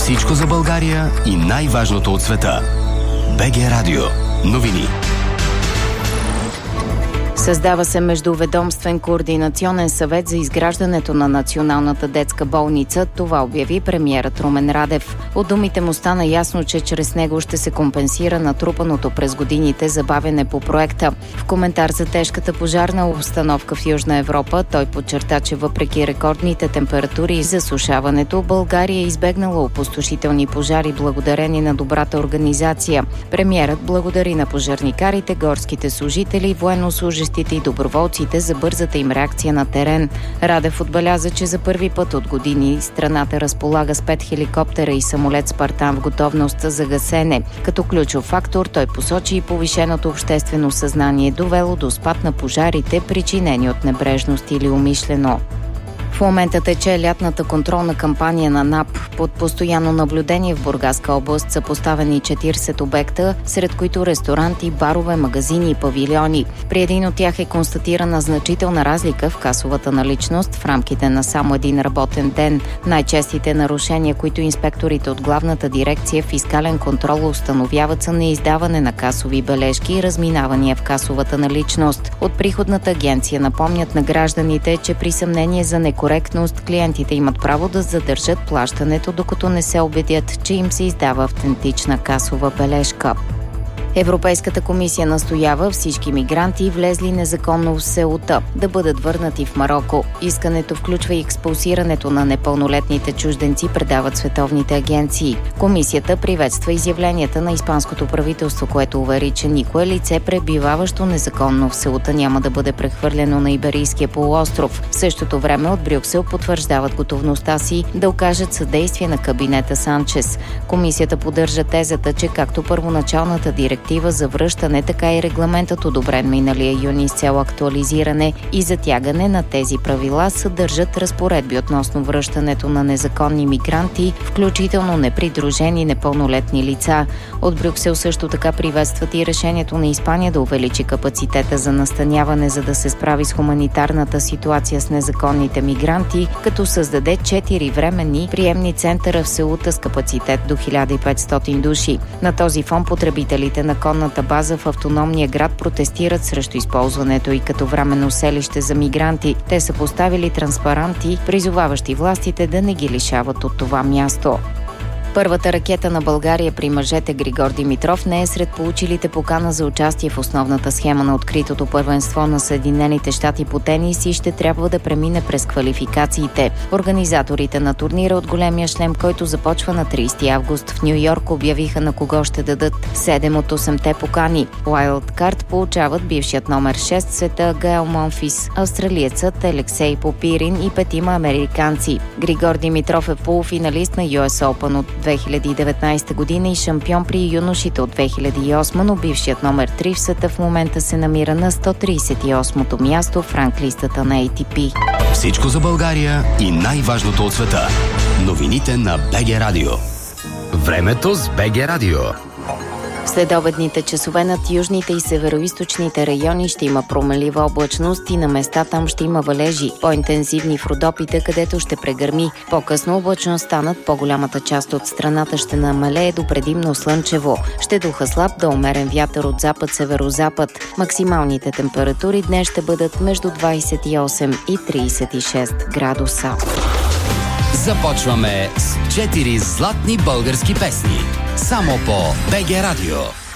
Всичко за България и най-важното от света. БГ Радио. Новини. Създава се междуведомствен координационен съвет за изграждането на Националната детска болница. Това обяви премиерът Румен Радев. От думите му стана ясно, че чрез него ще се компенсира натрупаното през годините забавяне по проекта. В коментар за тежката пожарна обстановка в Южна Европа, той подчерта, че въпреки рекордните температури и засушаването, България е избегнала опустошителни пожари благодарение на добрата организация. Премиерът благодари на пожарникарите, горските служители, военнослужещите и доброволците за бързата им реакция на терен. Радев отбеляза, че за първи път от години страната разполага с 5 хеликоптера и самолет Спартан в готовност за гасене. Като ключов фактор той посочи и повишеното обществено съзнание, довело до спад на пожарите, причинени от небрежност или умишлено. В момента тече лятната контролна кампания на НАП. Под постоянно наблюдение в Бургаска област са поставени 40 обекта, сред които ресторанти, барове, магазини и павилиони. При един от тях е констатирана значителна разлика в касовата наличност в рамките на само един работен ден. Най-честите нарушения, които инспекторите от главната дирекция фискален контрол установяват, са неиздаване на касови бележки и разминавания в касовата наличност. От приходната агенция напомнят на гражданите, че при съмнение за некоректност клиентите имат право да задържат плащането, докато не се убедят, че им се издава автентична касова бележка. Европейската комисия настоява всички мигранти, влезли незаконно в селта, да бъдат върнати в Мароко. Искането включва и експулсирането на непълнолетните чужденци, предават световните агенции. Комисията приветства изявленията на испанското правителство, което увери, че никое лице, пребиваващо незаконно в селта, няма да бъде прехвърлено на Иберийския полуостров. В същото време от Брюксел потвърждават готовността си да окажат съдействие на кабинета Санчес. Комисията поддържа тезата, че както първоначалната директива за връщане, така и регламентът, одобрен миналия юни с цел актуализиране и затягане на тези правила, съдържат разпоредби относно връщането на незаконни мигранти, включително непридружени непълнолетни лица. От Брюксел също така приветстват и решението на Испания да увеличи капацитета за настаняване, за да се справи с хуманитарната ситуация с незаконните мигранти, като създаде 4 временни приемни центъра в Селута с капацитет до 1500 души. На този фон потребителите на конната база в автономния град протестират срещу използването и като временно селище за мигранти. Те са поставили транспаранти, призоваващи властите да не ги лишават от това място. Първата ракета на България при мъжете Григор Димитров не е сред получилите покана за участие в основната схема на откритото първенство на Съединените щати по тенис и ще трябва да премине през квалификациите. Организаторите на турнира от големия шлем, който започва на 30 август в Ню-Йорк, обявиха на кого ще дадат 7 от 8-те покани. Уайлдкарт получават бившият номер 6 в света Гаел Монфис, австралиецът Алексей Попирин и 5 американци. Григор Димитров е полуфиналист на US Open от 2019 година и шампион при юношите от 2008, но бившият номер 3 в света в момента се намира на 138-то място в ранглистата на ATP. Всичко за България и най-важното от света. Новините на БГ Радио. Времето с БГ Радио. Следобедните часове над южните и североизточните райони ще има променлива облачност и на места там ще има валежи, по-интензивни в Родопите, където ще прегърми. По-късно облачността над по-голямата част от страната ще намалее до предимно слънчево. Ще духа слаб до умерен вятър от запад-северозапад. Максималните температури днес ще бъдат между 28 и 36 градуса. Започваме с 4 златни български песни. Само по БГ Радио.